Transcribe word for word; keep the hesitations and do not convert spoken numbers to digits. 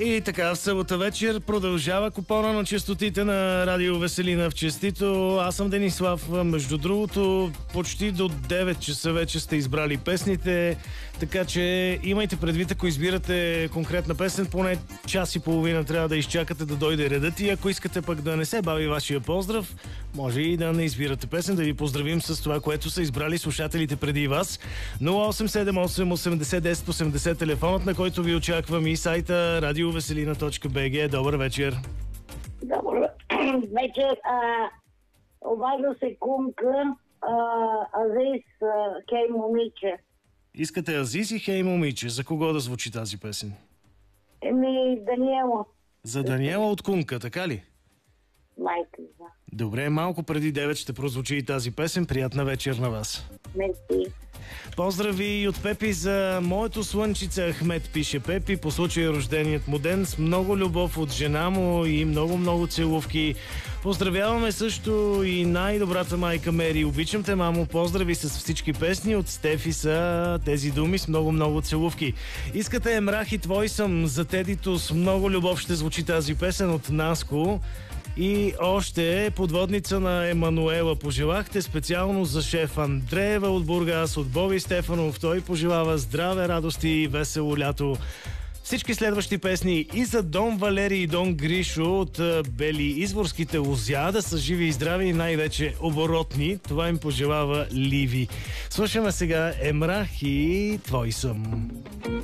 И така, в събота вечер продължава купона на честотите на Радио Веселина в честито. Аз съм Денислав. Между другото, почти до девет часа вече сте избрали песните, така че имайте предвид, ако избирате конкретна песен, поне час и половина трябва да изчакате да дойде редът и ако искате пък да не се бави вашия поздрав, може и да не избирате песен, да ви поздравим с това, което са избрали слушателите преди вас. нула осем седем осем осемдесет десет осемдесет телефонът, на който ви очаквам, и сайта радио веселина точка би джи. Добър вечер! Добър вечер! А, обажда се Кумка, а, Азис, а, Хей момиче. Искате Азис и Хей момиче. За кого да звучи тази песен? Еми, Даниела. За Даниела от Кумка, така ли? Майка, да. Добре, малко преди девет ще прозвучи и тази песен. Приятна вечер на вас. Мерси. Поздрави и от Пепи за моето слънчице Ахмед, пише Пепи, по случай рожденият му ден, с много любов от жена му и много-много целувки. Поздравяваме също и най-добрата майка Мери. Обичам те, мамо. Поздрави с всички песни от Стефи са тези думи с много-много целувки. Искате Емрах и твой съм за Тедито, с много любов ще звучи тази песен от Наско. И още подводница на Емануела пожелахте специално за шеф Андреева от Бургас, от Боби Стефанов. Той пожелава здраве, радости и весело лято. Всички следващи песни и за Дон Валери и Дон Гришо от Бели Изворските лузя да са живи и здрави и най-вече оборотни. Това им пожелава Ливи. Слушаме сега Емрах и твой съм.